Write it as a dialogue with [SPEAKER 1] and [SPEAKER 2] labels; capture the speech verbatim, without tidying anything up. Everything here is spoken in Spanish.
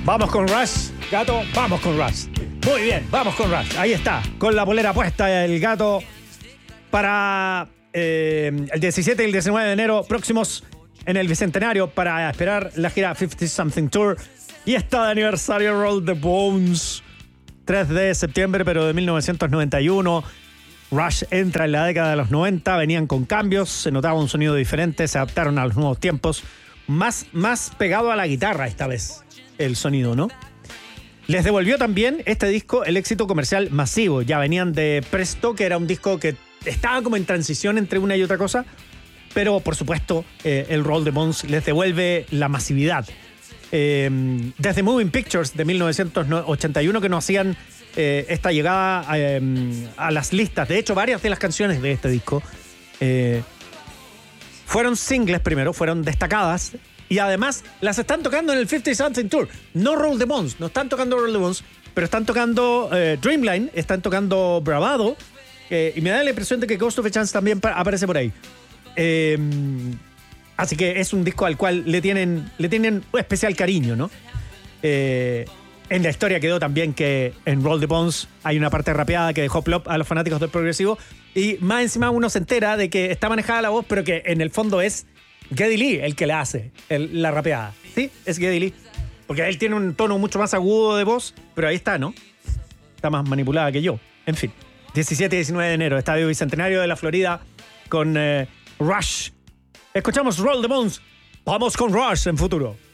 [SPEAKER 1] Vamos con Rush, gato, vamos con Rush. Muy bien, vamos con Rush. Ahí está, con la polera puesta el gato para eh, el diecisiete y el diecinueve de enero próximos en el Bicentenario para esperar la gira cincuenta Something Tour. Y está de aniversario Roll the Bones. tres de septiembre, pero de mil novecientos noventa y uno. Rush entra en la década de los noventa, venían con cambios, se notaba un sonido diferente, se adaptaron a los nuevos tiempos. Más, más pegado a la guitarra esta vez el sonido, ¿no? Les devolvió también este disco el éxito comercial masivo. Ya venían de Presto, que era un disco que estaba como en transición entre una y otra cosa, pero por supuesto eh, el Roll the Bones les devuelve la masividad. Eh, desde Moving Pictures de mil novecientos ochenta y uno que nos hacían eh, esta llegada a, eh, a las listas. De hecho, varias de las canciones de este disco eh, fueron singles primero, fueron destacadas. Y además las están tocando en el cincuenta Something Tour. No Roll the Bones, no están tocando Roll the Bones, pero están tocando eh, Dreamline, están tocando Bravado. Eh, y me da la impresión de que Ghost of a Chance también aparece por ahí. Eh, así que es un disco al cual le tienen, le tienen un especial cariño, ¿no? Eh, en la historia quedó también que en Roll the Bones hay una parte rapeada que dejó plop a los fanáticos del progresivo. Y más encima uno se entera de que está manejada la voz, pero que en el fondo es Geddy Lee el que la hace, el, la rapeada. ¿Sí? Es Geddy Lee. Porque él tiene un tono mucho más agudo de voz, pero ahí está, ¿no? Está más manipulada que yo. En fin. diecisiete y diecinueve de enero, Estadio Bicentenario de la Florida con eh, Rush. Escuchamos Roll the Bones. Vamos con Rush en futuro.